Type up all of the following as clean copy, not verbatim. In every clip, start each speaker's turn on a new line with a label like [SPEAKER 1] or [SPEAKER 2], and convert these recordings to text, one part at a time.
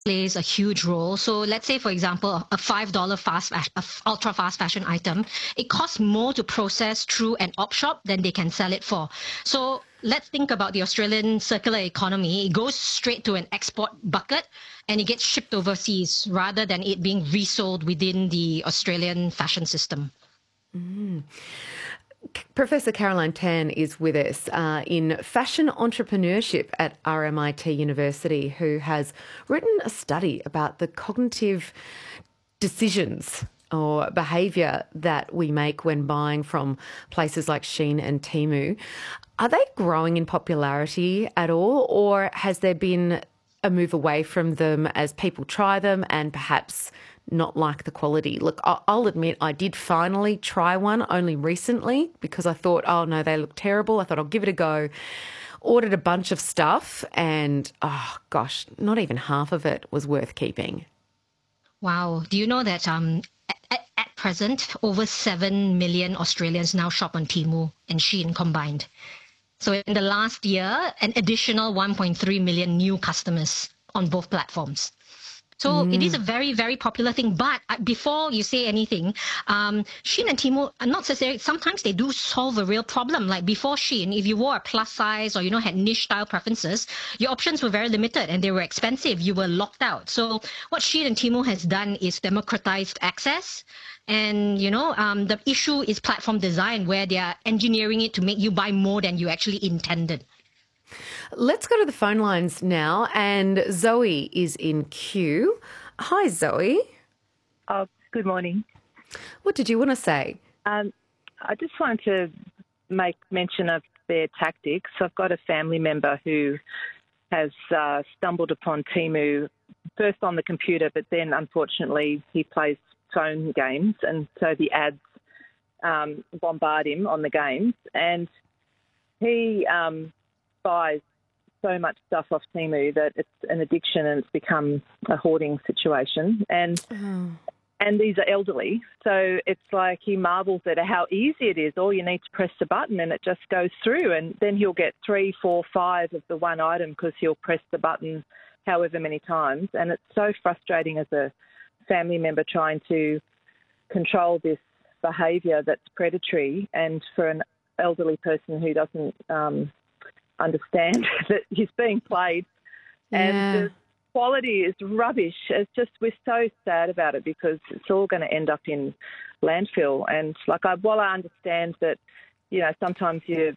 [SPEAKER 1] plays a huge role. So let's say, for example, a $5 ultra fast fashion item, it costs more to process through an op shop than they can sell it for. So let's think about the Australian circular economy. It goes straight to an export bucket and it gets shipped overseas rather than it being resold within the Australian fashion system.
[SPEAKER 2] Professor Caroline Tan is with us in fashion entrepreneurship at RMIT University, who has written a study about the cognitive decisions or behaviour that we make when buying from places like Shein and Temu. Are they growing in popularity at all, or has there been a move away from them as people try them and perhaps not like the quality? Look, I'll admit I did finally try one only recently because I thought, oh no, they look terrible. I thought I'll give it a go. Ordered a bunch of stuff and, oh gosh, not even half of it was worth keeping.
[SPEAKER 1] Wow. Do you know that at present, over 7 million Australians now shop on Temu and Shein combined? So in the last year, an additional 1.3 million new customers on both platforms. So it is a very, very popular thing. But before you say anything, Shein and Temu are not necessarily, sometimes they do solve a real problem. Like before Shein, if you wore a plus size or, had niche style preferences, your options were very limited and they were expensive. You were locked out. So what Shein and Temu has done is democratized access. And, the issue is platform design, where they are engineering it to make you buy more than you actually intended.
[SPEAKER 2] Let's go to the phone lines now, and Zoe is in queue. Hi, Zoe.
[SPEAKER 3] Oh, good morning.
[SPEAKER 2] What did you want to say?
[SPEAKER 3] I just wanted to make mention of their tactics. I've got a family member who has stumbled upon Temu first on the computer, but then unfortunately he plays phone games, and so the ads bombard him on the games, and he buys so much stuff off Temu that it's an addiction and it's become a hoarding situation. And these are elderly, so it's like he marvels at how easy it is. All you need to press the button and it just goes through, and then he'll get 3, 4, 5 of the one item because he'll press the button however many times. And it's so frustrating as a family member trying to control this behaviour that's predatory, and for an elderly person who doesn't understand that he's being played. And the quality is rubbish. It's just, we're so sad about it because it's all going to end up in landfill. And while I understand that, sometimes you're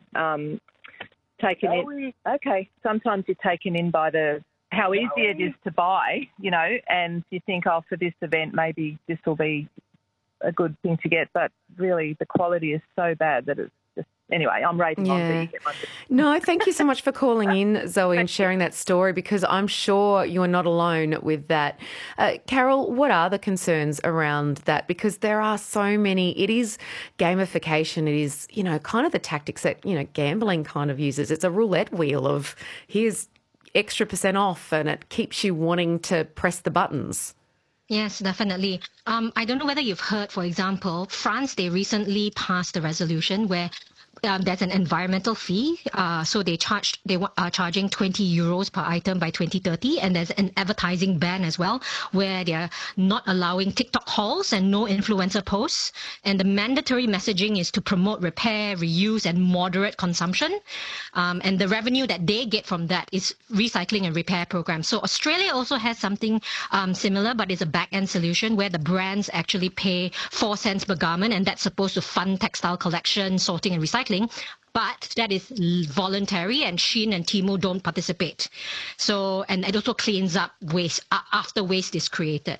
[SPEAKER 3] taken in. Okay, sometimes you're taken in by how easy it is to buy, and you think, oh, for this event, maybe this will be a good thing to get. But really, the quality is so bad that it's just, anyway, I'm raising on so you get my...
[SPEAKER 2] No, thank you so much for calling in, Zoe, and sharing that story, because I'm sure you're not alone with that. Carol, what are the concerns around that? Because there are so many. It is gamification. It is, kind of the tactics that, gambling kind of uses. It's a roulette wheel of here's extra % off, and it keeps you wanting to press the buttons.
[SPEAKER 1] Yes, definitely. I don't know whether you've heard, for example, France, they recently passed a resolution where there's an environmental fee. So they are charging 20 euros per item by 2030. And there's an advertising ban as well, where they're not allowing TikTok hauls and no influencer posts. And the mandatory messaging is to promote repair, reuse, and moderate consumption. And the revenue that they get from that is recycling and repair programs. So Australia also has something similar, but it's a back-end solution where the brands actually pay 4 cents per garment, and that's supposed to fund textile collection, sorting, and recycling. But that is voluntary, and Shein and Temu don't participate. So, and it also cleans up waste after waste is created.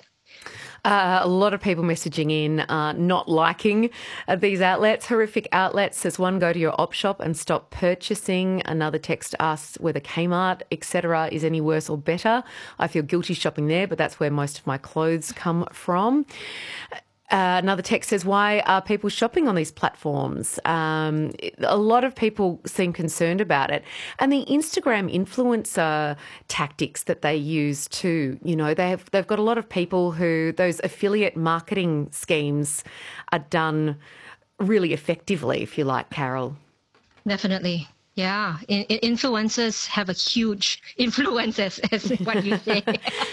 [SPEAKER 2] A lot of people messaging in not liking these outlets, horrific outlets. Says one, go to your op shop and stop purchasing. Another text asks whether Kmart, etc., is any worse or better. I feel guilty shopping there, but that's where most of my clothes come from. Another text says, why are people shopping on these platforms? A lot of people seem concerned about it. And the Instagram influencer tactics that they use too, they've got a lot of people who those affiliate marketing schemes are done really effectively, if you like, Carol.
[SPEAKER 1] Definitely. Yeah, influencers have a huge influence, as what you say.